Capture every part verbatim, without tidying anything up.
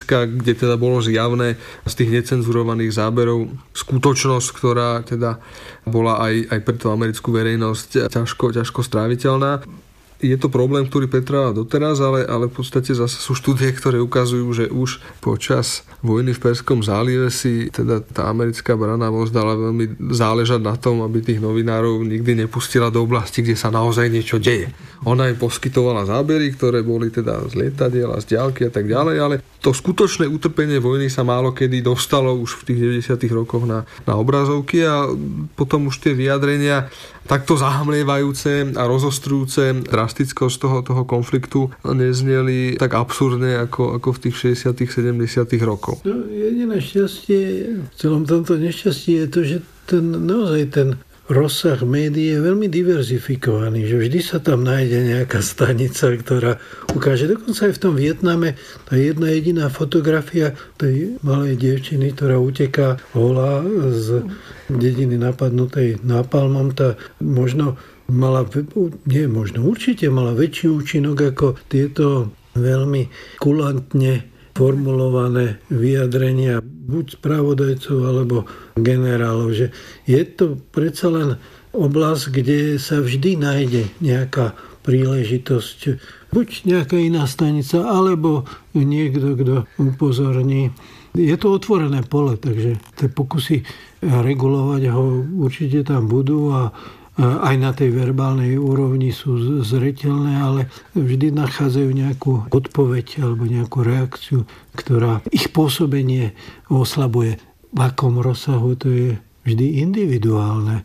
Slovenska, kde teda bolo zjavné z tých necenzurovaných záberov skutočnosť, ktorá teda bola aj, aj pre tú americkú verejnosť ťažko, ťažko stráviteľná. Je to problém, ktorý pretrváva doteraz, ale, ale v podstate zase sú štúdie, ktoré ukazujú, že už počas vojny v Perskom zálive si teda tá americká brana dala veľmi záležať na tom, aby tých novinárov nikdy nepustila do oblasti, kde sa naozaj niečo deje. Ona im poskytovala zábery, ktoré boli teda z lietadiel a z diaľky a tak ďalej, ale to skutočné utrpenie vojny sa málo kedy dostalo už v tých deväťdesiatych rokoch na, na obrazovky a potom už tie vyjadrenia takto zahamlievajúce a rozostrujúce drastickosť toho, toho konfliktu nezneli tak absurdne ako, ako v tých šesťdesiatych sedemdesiatych rokoch. No, jediné šťastie v celom tomto nešťastí je to, že ten, naozaj ten rozsah médií je veľmi diverzifikovaný, že vždy sa tam nájde nejaká stanica, ktorá ukáže. Dokonca aj v tom Vietname tá jedna jediná fotografia tej malej dievčiny, ktorá uteká holá z dediny napadnutej nápalmom, tá možno mala, nie možno, určite mala väčší účinok ako tieto veľmi kulantne formulované vyjadrenia buď spravodajcov alebo generálov, že je to predsa len oblasť, kde sa vždy nájde nejaká príležitosť, buď nejaká iná stanica, alebo niekto, kto upozorní. Je to otvorené pole, takže tie pokusy regulovať ho určite tam budú a aj na tej verbálnej úrovni sú zreteľné, ale vždy nachádzajú nejakú odpoveď alebo nejakú reakciu, ktorá ich pôsobenie oslabuje. V akom rozsahu, to je vždy individuálne.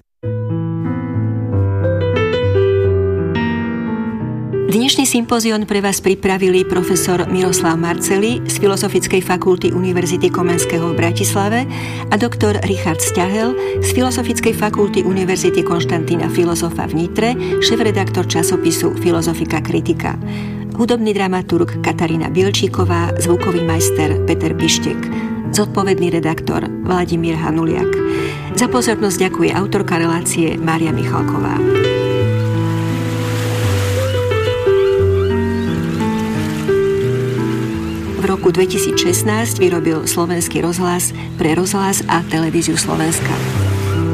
Dnešný sympózion pre vás pripravili profesor Miroslav Marceli z Filozofickej fakulty Univerzity Komenského v Bratislave a doktor Richard Sťahel z Filozofickej fakulty Univerzity Konštantína Filozofa v Nitre, šéfredaktor časopisu Filozofika kritika. Hudobný dramaturg Katarína Bielčíková, zvukový majster Peter Pištek, zodpovedný redaktor Vladimír Hanuliak. Za pozornosť ďakuje autorka relácie Mária Michalková. V roku dvetisícšestnásť vyrobil Slovenský rozhlas pre rozhlas a televíziu Slovenska.